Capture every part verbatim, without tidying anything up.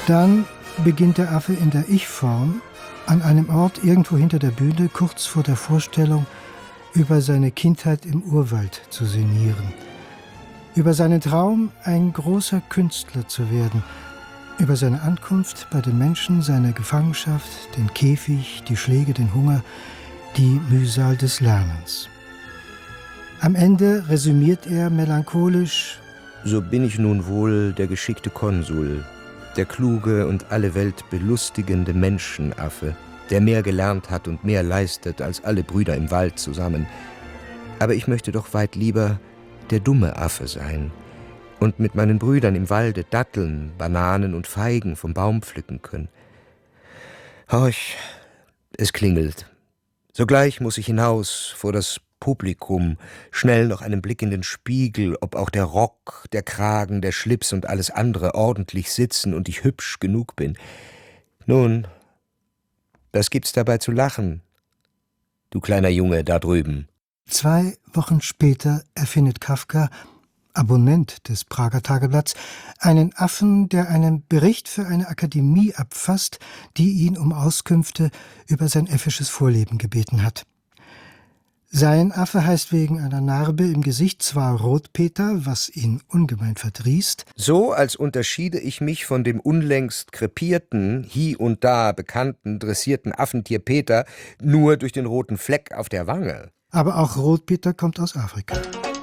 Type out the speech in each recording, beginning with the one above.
Dann beginnt der Affe in der Ich-Form an einem Ort irgendwo hinter der Bühne, kurz vor der Vorstellung, über seine Kindheit im Urwald zu sinnieren. Über seinen Traum, ein großer Künstler zu werden. Über seine Ankunft bei den Menschen, seine Gefangenschaft, den Käfig, die Schläge, den Hunger, die Mühsal des Lernens. Am Ende resümiert er melancholisch: So bin ich nun wohl der geschickte Konsul, der kluge und alle Welt belustigende Menschenaffe, der mehr gelernt hat und mehr leistet als alle Brüder im Wald zusammen. Aber ich möchte doch weit lieber der dumme Affe sein und mit meinen Brüdern im Walde Datteln, Bananen und Feigen vom Baum pflücken können. Horch, es klingelt. Sogleich muss ich hinaus vor das Publikum, schnell noch einen Blick in den Spiegel, ob auch der Rock, der Kragen, der Schlips und alles andere ordentlich sitzen und ich hübsch genug bin. Nun, was gibt's dabei zu lachen, du kleiner Junge da drüben? Zwei Wochen später erfindet Kafka, Abonnent des Prager Tageblatts, einen Affen, der einen Bericht für eine Akademie abfasst, die ihn um Auskünfte über sein äffisches Vorleben gebeten hat. Sein Affe heißt wegen einer Narbe im Gesicht zwar Rotpeter, was ihn ungemein verdrießt, so als unterschiede ich mich von dem unlängst krepierten, hie und da bekannten, dressierten Affentier Peter nur durch den roten Fleck auf der Wange. Aber auch Rotpeter kommt aus Afrika.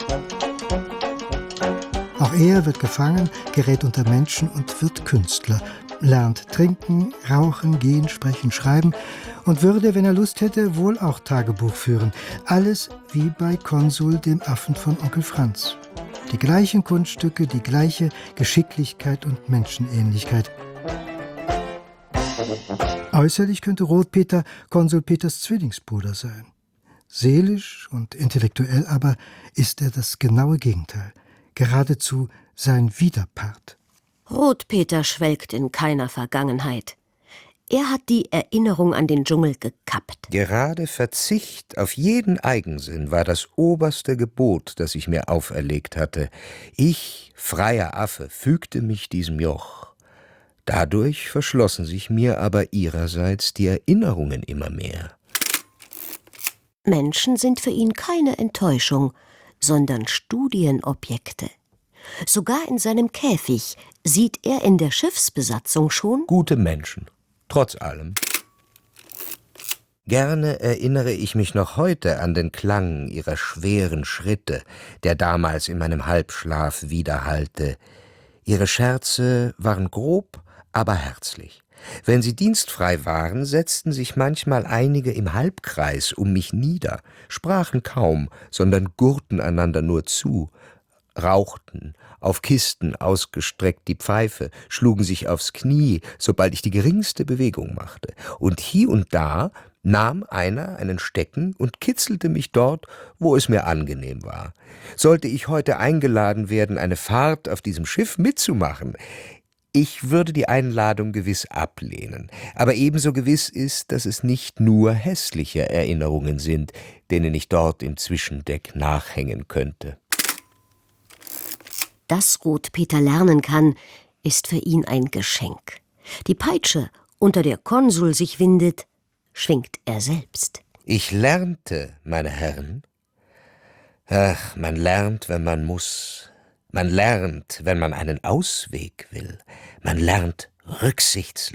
Auch er wird gefangen, gerät unter Menschen und wird Künstler, lernt trinken, rauchen, gehen, sprechen, schreiben und würde, wenn er Lust hätte, wohl auch Tagebuch führen. Alles wie bei Konsul, dem Affen von Onkel Franz. Die gleichen Kunststücke, die gleiche Geschicklichkeit und Menschenähnlichkeit. Äußerlich könnte Rotpeter Konsul Peters Zwillingsbruder sein. Seelisch und intellektuell aber ist er das genaue Gegenteil. Geradezu sein Widerpart. Rotpeter schwelgt in keiner Vergangenheit. Er hat die Erinnerung an den Dschungel gekappt. Gerade Verzicht auf jeden Eigensinn war das oberste Gebot, das ich mir auferlegt hatte. Ich, freier Affe, fügte mich diesem Joch. Dadurch verschlossen sich mir aber ihrerseits die Erinnerungen immer mehr. Menschen sind für ihn keine Enttäuschung, sondern Studienobjekte. Sogar in seinem Käfig sieht er in der Schiffsbesatzung schon gute Menschen, trotz allem. Gerne erinnere ich mich noch heute an den Klang ihrer schweren Schritte, der damals in meinem Halbschlaf widerhallte. Ihre Scherze waren grob, aber herzlich. Wenn sie dienstfrei waren, setzten sich manchmal einige im Halbkreis um mich nieder, sprachen kaum, sondern gurrten einander nur zu, rauchten, auf Kisten ausgestreckt die Pfeife, schlugen sich aufs Knie, sobald ich die geringste Bewegung machte. Und hie und da nahm einer einen Stecken und kitzelte mich dort, wo es mir angenehm war. Sollte ich heute eingeladen werden, eine Fahrt auf diesem Schiff mitzumachen, ich würde die Einladung gewiss ablehnen, aber ebenso gewiss ist, dass es nicht nur hässliche Erinnerungen sind, denen ich dort im Zwischendeck nachhängen könnte. Dass Rotpeter lernen kann, ist für ihn ein Geschenk. Die Peitsche, unter der Konsul sich windet, schwingt er selbst. Ich lernte, meine Herren. Ach, man lernt, wenn man muss. Man lernt, wenn man einen Ausweg will. Man lernt rücksichtslos.